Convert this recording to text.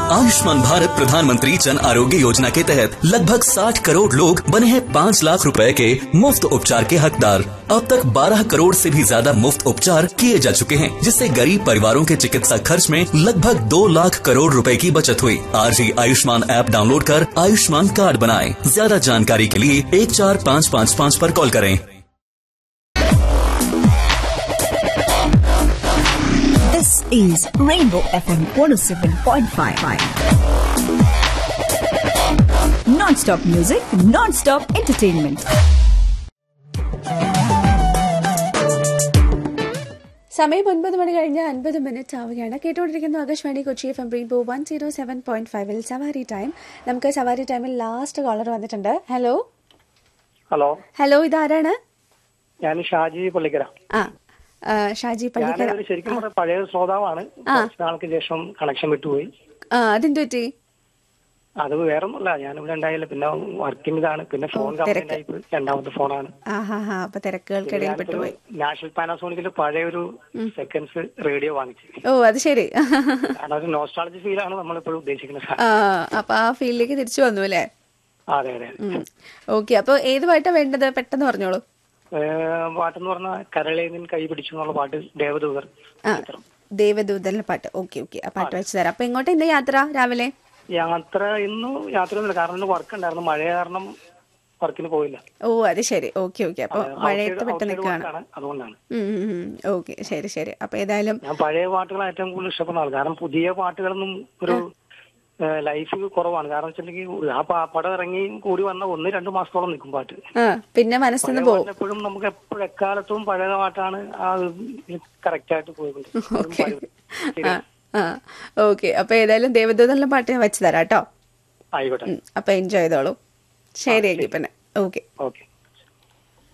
आयुष्मान भारत प्रधानमंत्री जन आरोग्य योजना के तहत लगभग 60 करोड़ लोग बने हैं 5 लाख रुपए के मुफ्त उपचार के हकदार। अब तक 12 करोड़ से भी ज्यादा मुफ्त उपचार किए जा चुके हैं, जिससे गरीब परिवारों के चिकित्सा खर्च में लगभग 2 लाख करोड़ रुपए की बचत हुई। आज ही आयुष्मान ऐप डाउनलोड कर आयुष्मान कार्ड बनाएं। ज्यादा जानकारी के लिए 14555 पर कॉल करें। This is Rainbow FM 107.5. Non-stop music, non-stop entertainment. സമയം 9 മണി കഴിഞ്ഞ് 50 മിനിറ്റ് ആവുകയാണ്. കേട്ടുകൊണ്ടിരിക്കുന്നു ആകാശവാണി കൊച്ചി FM റെയിൻബോ 107.5 സവാരി ടൈം. നമുക്ക് സവാരി ടൈമിൽ ലാസ്റ്റ് കോളർ വന്നിട്ടുണ്ട്. ഹലോ ഹലോ, ഇതാരാണ്? ഞാൻ ഷാജി പള്ളിക്കര. ഷാജി പള്ളിക്കര. ശരിക്കും പഴയ ശ്രോതാവാണ്. കുറച്ച് നാൾക്ക് ശേഷം കണക്ഷൻ വിട്ടുപോയി. അതെന്ത് പറ്റി? അത് വേറൊന്നുമല്ല, ഞാനിവിടെ ഉണ്ടായില്ല. പിന്നെ വർക്കിംഗ് ഇതാണ്. പിന്നെ ഫോൺ കംപ്ലൈന്റ് ആയി, രണ്ടാമത്തെ ഫോണാണ്. അപ്പൊ തിരക്കുകൾക്കിടയിൽ പെട്ടുപോയി. നാഷണൽ പാനാസോണിക്കില് പഴയൊരു സെക്കൻഡ്സ് റേഡിയോ വാങ്ങിച്ചു. ഓ, അത് ശരി. കാരണം ഒരു നോസ്റ്റാളജി ഫീലാണ് നമ്മളിപ്പോഴും ഉദ്ദേശിക്കുന്നത്. അപ്പൊ ആ ഫീൽഡിലേക്ക് തിരിച്ചു വന്നു അല്ലേ? അതെ അതെ. ഓക്കെ, അപ്പൊ ഏത് പാട്ടാ വേണ്ടത്? പെട്ടെന്ന് പറഞ്ഞോളൂ. പാട്ടെന്ന് പറഞ്ഞാൽ കരളേനിൻ കൈ പിടിച്ചു എന്നുള്ള പാട്ട്, ദേവദൂതർ. ദേവദൂതറിന്റെ പാട്ട്. ഓക്കെ ഓക്കെ, ആ പാട്ട് വെച്ച് തരാം. അപ്പൊ എങ്ങോട്ടാ ഇന്ന് യാത്ര? രാവിലെ ഇന്ന് യാത്രയൊന്നുമില്ല, കാരണം ഇന്ന് വർക്ക് ഉണ്ടായിരുന്നു. മഴ കാരണം വർക്കിന് പോയില്ല. ഓ, അത് ശരി. ഓക്കെ ഓക്കെ, അപ്പൊ മഴയത്ത് പെട്ട് നിൽക്കുകയാണ്, അതുകൊണ്ടാണ്. ഓക്കെ, ശരി ശരി. അപ്പൊ ഏതായാലും ഞാൻ പഴയ പാട്ടുകൾ ഏറ്റവും കൂടുതൽ ഇഷ്ടപ്പെടുന്ന ആൾ. കാരണം പുതിയ പാട്ടുകളൊന്നും ഒരു ലൈഫ് കുറവാണ്. കാരണം വെച്ചിട്ടുണ്ടെങ്കിൽ ആ പടം ഇറങ്ങി കൂടി വന്ന 1-2 മാസത്തോളം നിൽക്കും പാട്ട്. പിന്നെ മനസ്സിന് പോകും. എപ്പോഴും നമുക്ക് എപ്പോഴും എക്കാലത്തും പഴയ പാട്ടാണ് ആ കറക്റ്റ് ആയിട്ട് പോയിട്ടുണ്ട്. ഓക്കെ, അപ്പൊ ഏതായാലും ദേവദൂതറിന്റെ പാട്ട് ഞാൻ വെച്ച് തരാം കേട്ടോ. ആയിക്കോട്ടെ. അപ്പൊ എൻജോയ് ചെയ്തോളൂ. ശരി, പിന്നെ ഓക്കെ.